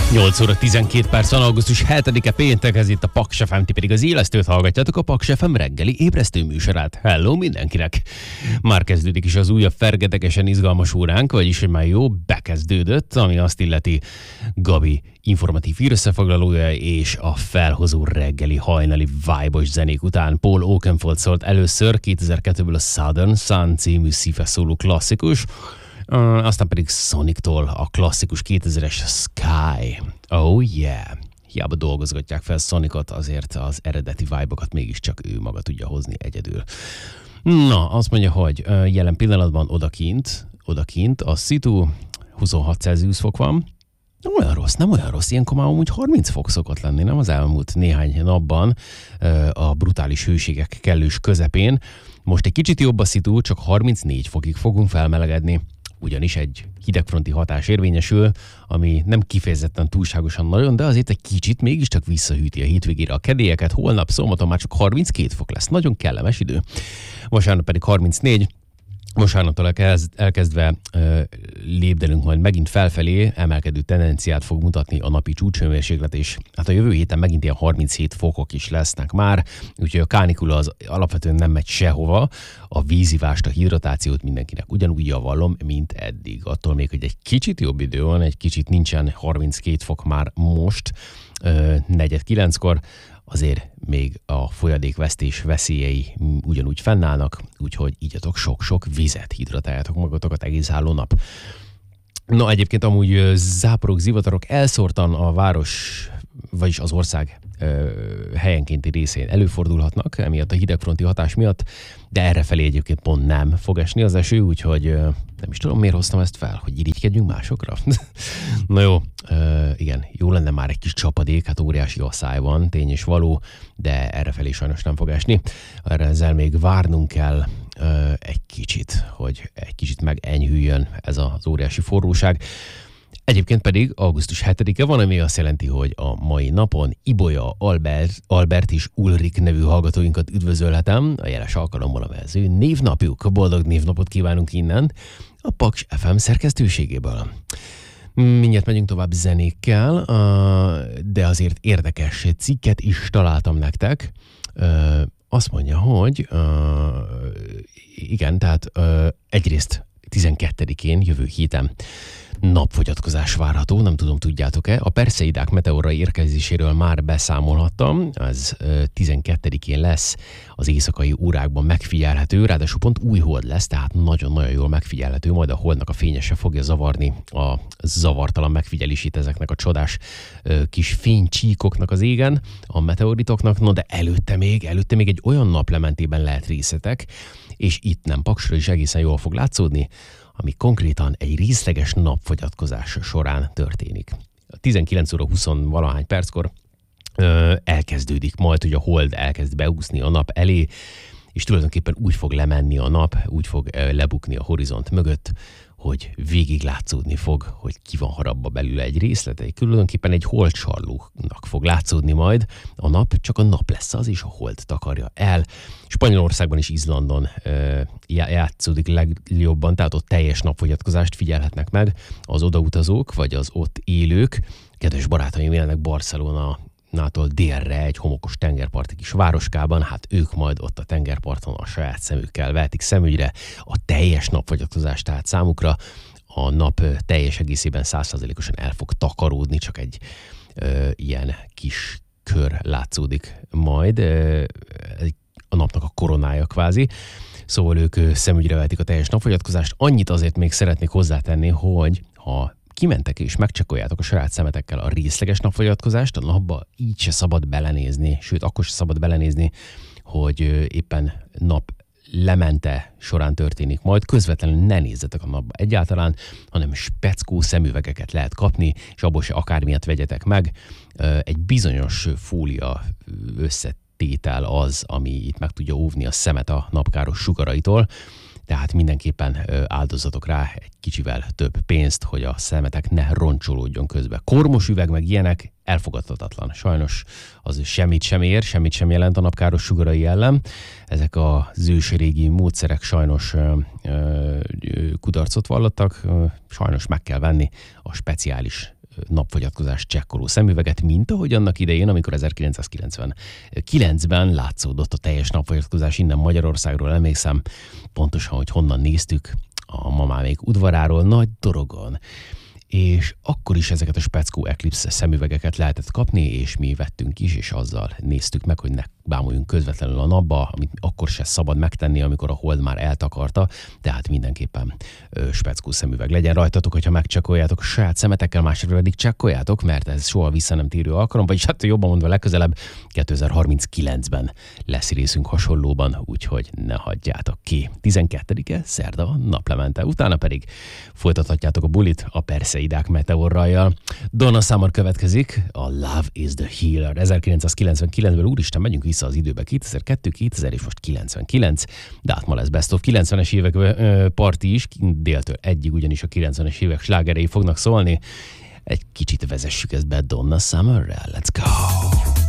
8 óra 12 perc van, augusztus 7-e péntek, ez itt a Paks FM, ti pedig az élesztőt hallgatjátok, a Paks FM reggeli ébresztő műsorát. Hello mindenkinek! Már kezdődik is az újabb fergetegesen izgalmas óránk, vagyis már jó, bekezdődött, ami azt illeti Gabi informatív hírösszefoglalója és a felhozó reggeli hajnali vibe-os zenék után Paul Oakenfold szólt először 2002-ből a Southern Sun című szíve szóló klasszikus, aztán pedig Sonictól a klasszikus 2000-es Sky. Oh yeah! Hiába dolgozgatják fel Sonicot, azért az eredeti vibe-okat mégiscsak ő maga tudja hozni egyedül. Na, azt mondja, hogy jelen pillanatban odakint a szitu 26 Celsius fok van. Nem olyan rossz. Ilyenkor már amúgy 30 fok szokott lenni, nem az elmúlt néhány napban a brutális hőségek kellős közepén. Most egy kicsit jobb a szitu, csak 34 fokig fogunk felmelegedni. Ugyanis egy hidegfronti hatás érvényesül, ami nem kifejezetten túlságosan nagyon, de azért egy kicsit mégiscsak visszahűti a hétvégére a kedélyeket. Holnap szombaton már csak 32 fok lesz. Nagyon kellemes idő. Vasárnap pedig 34. Vasárnaptól elkezdve lépdelünk majd megint felfelé, emelkedő tendenciát fog mutatni a napi csúcshőmérséklet, és hát a jövő héten megint ilyen 37 fokok is lesznek már, úgyhogy a kánikula az alapvetően nem megy sehova, a vízivást, a hidratációt mindenkinek ugyanúgy javallom, mint eddig. Attól még, hogy egy kicsit jobb idő van, egy kicsit nincsen 32 fok már most, 8:45-kor, azért még a folyadékvesztés veszélyei ugyanúgy fennállnak, úgyhogy igyatok sok-sok vizet, hidratáljátok magatokat egész álló nap. Na, egyébként amúgy záporok, zivatarok elszórtan a város, vagyis az ország helyenkénti részén előfordulhatnak, emiatt a hidegfronti hatás miatt, de errefelé egyébként pont nem fog esni az eső, úgyhogy nem is tudom, miért hoztam ezt fel, hogy irigykedjünk másokra. Na jó, igen, jó lenne már egy kis csapadék, hát óriási asszály van, tény és való, de errefelé sajnos nem fog esni. Ezzel még várnunk kell egy kicsit, hogy egy kicsit megenyhüljön ez az óriási forróság. Egyébként pedig augusztus 7-e van, ami azt jelenti, hogy a mai napon Ibolya, Albert és Ulrik nevű hallgatóinkat üdvözölhetem, a jeles alkalommal a az ő névnapjuk. Boldog névnapot kívánunk innen a Paks FM szerkesztőségéből. Mindjárt megyünk tovább zenékkel, de azért érdekes cikket is találtam nektek. Azt mondja, hogy igen, tehát egyrészt 12-én, jövő héten napfogyatkozás várható, nem tudom, tudjátok-e. A perseidák meteora érkezéséről már beszámolhattam, ez 12-én lesz, az éjszakai órákban megfigyelhető, ráadásul pont új hold lesz, tehát nagyon-nagyon jól megfigyelhető, majd a holdnak a fényese fogja zavarni a zavartalan megfigyelését ezeknek a csodás kis fénycsíkoknak az égen, a meteoritoknak, no de előtte még egy olyan naplementében lehet részletek, és itt nem Paksra is egészen jól fog látszódni, ami konkrétan egy részleges napfogyatkozás során történik. 19 óra 20-valahány perckor elkezdődik majd, hogy a hold elkezd beúszni a nap elé, és tulajdonképpen úgy fog lemenni a nap, úgy fog lebukni a horizont mögött, hogy végig látszódni fog, hogy ki van harabba belőle egy részlet, különöképpen egy holdsarlónak fog látszódni majd a nap, csak a nap lesz az, és a hold takarja el. Spanyolországban és Izlandon játszódik legjobban, tehát ott teljes napfogyatkozást figyelhetnek meg az odautazók, vagy az ott élők. Kedves barátaim élnek Barcelonától délre egy homokos tengerparti kis városkában, hát ők majd ott a tengerparton a saját szemükkel vehetik szemügyre a teljes napfogyatkozást, tehát számukra a nap teljes egészében 100%-osan el fog takaródni, csak egy ilyen kis kör látszódik majd, a napnak a koronája kvázi. Szóval ők szemügyre vehetik a teljes napfogyatkozást. Annyit azért még szeretnék hozzátenni, hogy ha kimentek és megcsekkoljátok a saját szemetekkel a részleges napfogyatkozást, a napba így se szabad belenézni, sőt, akkor se szabad belenézni, hogy éppen nap lemente során történik majd. Közvetlenül ne nézzetek a napba egyáltalán, hanem speckó szemüvegeket lehet kapni, és abból se akármilyet vegyetek meg. Egy bizonyos fólia összetétel az, ami itt meg tudja óvni a szemet a napkáros sugaraitól, tehát mindenképpen áldozatok rá egy kicsivel több pénzt, hogy a szemetek ne roncsolódjon közbe. Kormos üveg meg ilyenek elfogadhatatlan. Sajnos az semmit sem ér, semmit sem jelent a napkáros sugarai ellen. Ezek az ősrégi módszerek sajnos kudarcot vallottak. Sajnos meg kell venni a speciális napfogyatkozás csekkoló szemüveget, mint ahogy annak idején, amikor 1999-ben látszódott a teljes napfogyatkozás innen Magyarországról, emlékszem pontosan, hogy honnan néztük, a mamámék udvaráról, nagy dorogon. És akkor is ezeket a speckó Eclipse szemüvegeket lehetett kapni, és mi vettünk is, és azzal néztük meg, hogy ne bámuljunk közvetlenül a napba, amit akkor se szabad megtenni, amikor a hold már eltakarta, tehát mindenképpen speckó szemüveg legyen rajtatok, hogyha megcsekkoljátok a saját szemetekkel, másra pedig csekkoljátok, mert ez soha vissza nem térő alkalom, vagyis hát jobban mondva legközelebb 2039-ben lesz részünk hasonlóban, úgyhogy ne hagyjátok ki. 12-e, szerda, naplemente, utána pedig folytathatjátok a bulit a Perseidák meteorrajjal. Donna Summer következik, a Love is the Healer. 1999-ből úristen, megyünk vissza az időbe, 2002, 2000 és most 99, de hát ma lesz Best of 90-es évek parti is, déltől egyig ugyanis a 90-es évek slágerei fognak szólni. Egy kicsit vezessük ezt be Donna Summerrel. Let's go!